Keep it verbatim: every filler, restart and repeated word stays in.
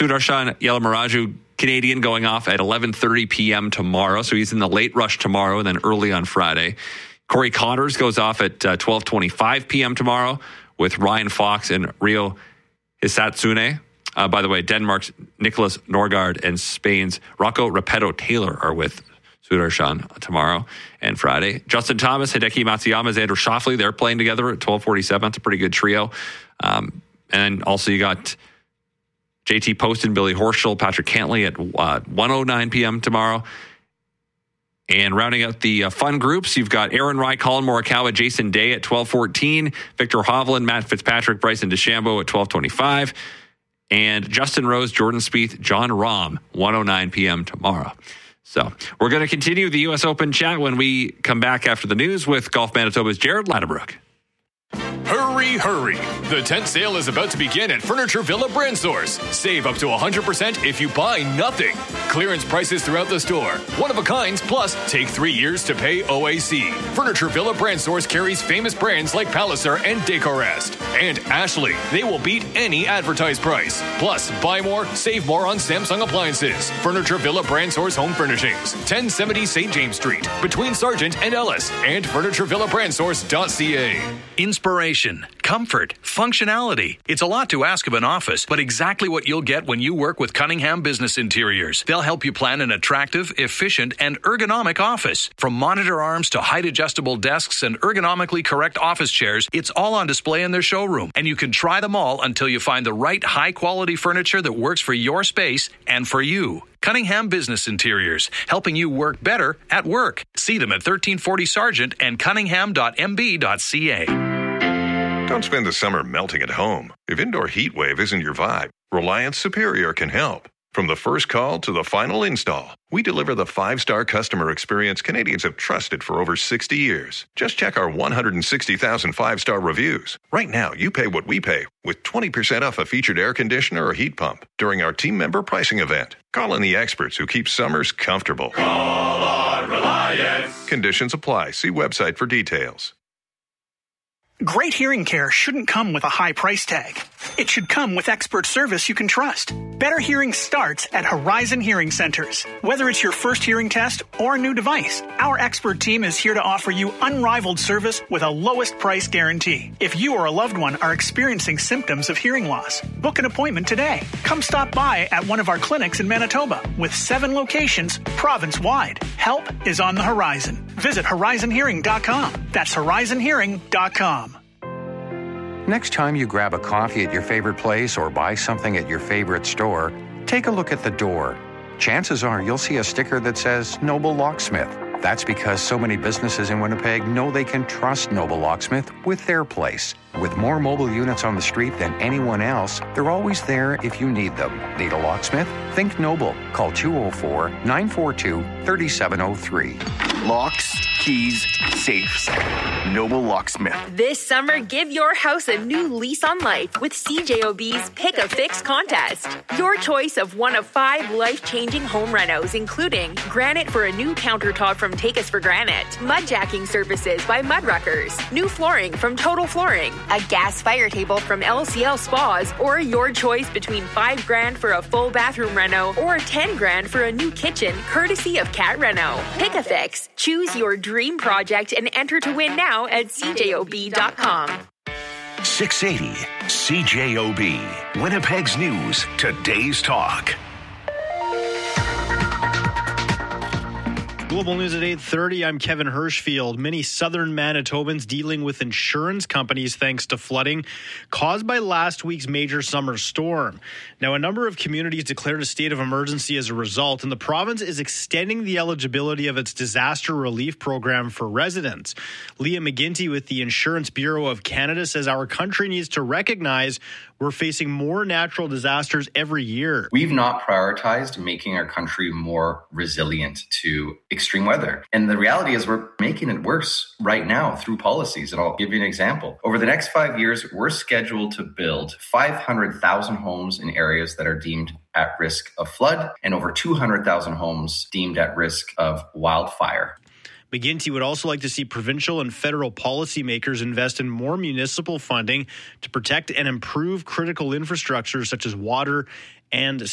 Sudarshan Yalamaraju, Canadian, going off at eleven thirty p.m. tomorrow. So he's in the late rush tomorrow and then early on Friday. Corey Connors goes off at uh, twelve twenty-five p.m. tomorrow with Ryan Fox and Rio Hisatsune. Uh, by the way, Denmark's Nicholas Norgard and Spain's Rocco Repetto Taylor are with Sudarshan tomorrow and Friday. Justin Thomas, Hideki Matsuyama, Xander Schauffele, they're playing together at twelve forty-seven. That's a pretty good trio. Um, and also you got J T Poston, Billy Horschel, Patrick Cantley at uh, one oh nine p.m. tomorrow. And rounding out the uh, fun groups, you've got Aaron Rai, Colin Morikawa, Jason Day at twelve fourteen, Victor Hovland, Matt Fitzpatrick, Bryson DeChambeau at twelve twenty-five, and Justin Rose, Jordan Spieth, John Rahm, one oh nine p.m. tomorrow. So we're going to continue the U S Open chat when we come back after the news with Golf Manitoba's Jared Ladebrook. Hurry, hurry. The tent sale is about to begin at Furniture Villa Brand Source. Save up to one hundred percent if you buy nothing. Clearance prices throughout the store. One of a kinds, plus take three years to pay O A C. Furniture Villa Brand Source carries famous brands like Palliser and Decorest. And Ashley. They will beat any advertised price. Plus, buy more, save more on Samsung appliances. Furniture Villa Brand Source Home Furnishings. ten seventy Saint James Street. Between Sargent and Ellis. And furniture villa brand source dot c a. Inspiration, comfort, functionality. It's a lot to ask of an office, but exactly what you'll get when you work with Cunningham Business Interiors. They'll help you plan an attractive, efficient, and ergonomic office. From monitor arms to height-adjustable desks and ergonomically correct office chairs, it's all on display in their showroom, and you can try them all until you find the right high-quality furniture that works for your space and for you. Cunningham Business Interiors, helping you work better at work. See them at thirteen forty Sargent and cunningham dot m b dot c a. Don't spend the summer melting at home. If indoor heat wave isn't your vibe, Reliance Superior can help. From the first call to the final install, we deliver the five-star customer experience Canadians have trusted for over sixty years. Just check our one hundred sixty thousand five-star reviews. Right now, you pay what we pay with twenty percent off a featured air conditioner or heat pump during our team member pricing event. Call in the experts who keep summers comfortable. Call on Reliance. Conditions apply. See website for details. Great hearing care shouldn't come with a high price tag. It should come with expert service you can trust. Better hearing starts at Horizon Hearing Centers. Whether it's your first hearing test or a new device, our expert team is here to offer you unrivaled service with a lowest price guarantee. If you or a loved one are experiencing symptoms of hearing loss, book an appointment today. Come stop by at one of our clinics in Manitoba with seven locations province-wide. Help is on the horizon. Visit horizon hearing dot com. That's horizon hearing dot com. Next time you grab a coffee at your favorite place or buy something at your favorite store, take a look at the door. Chances are you'll see a sticker that says Noble Locksmith. That's because so many businesses in Winnipeg know they can trust Noble Locksmith with their place. With more mobile units on the street than anyone else, they're always there if you need them. Need a locksmith? Think Noble. Call two oh four, nine four two, three seven oh three. Locks, keys, safes. Noble Locksmith. This summer, give your house a new lease on life with C J O B's Pick a Fix contest. Your choice of one of five life-changing home renos, including granite for a new countertop from Take Us for Granite, mud jacking services by Mudruckers, new flooring from Total Flooring, a gas fire table from L C L Spas, or your choice between five grand for a full bathroom reno or ten grand for a new kitchen, courtesy of Cat Reno. Pick a Fix. Choose your dream project and enter to win now at c j o b dot com. six eighty C J O B. Winnipeg's News. Today's Talk. Global News at eight thirty. I'm Kevin Hirschfield. Many southern Manitobans dealing with insurance companies thanks to flooding caused by last week's major summer storm. Now, a number of communities declared a state of emergency as a result, and the province is extending the eligibility of its disaster relief program for residents. Leah McGinty with the Insurance Bureau of Canada says our country needs to recognize we're facing more natural disasters every year. We've not prioritized making our country more resilient to extreme weather. And the reality is we're making it worse right now through policies. And I'll give you an example. Over the next five years, we're scheduled to build five hundred thousand homes in areas that are deemed at risk of flood and over two hundred thousand homes deemed at risk of wildfire. McGinty would also like to see provincial and federal policymakers invest in more municipal funding to protect and improve critical infrastructure such as water and